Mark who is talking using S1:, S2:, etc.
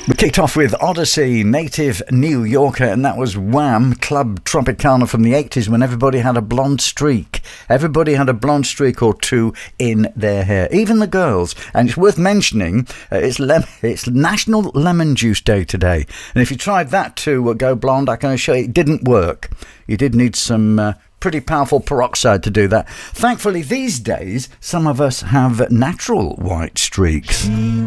S1: We kicked off with Odyssey, native New Yorker, and that was Wham! Club Tropicana from the 80s when everybody had a blonde streak. Everybody had a blonde streak or two in their hair, even the girls. And it's worth mentioning, it's National Lemon Juice Day today. And if you tried that to go blonde, I can assure you it didn't work. You did need some pretty powerful peroxide to do that. Thankfully, these days, some of us have natural white streaks.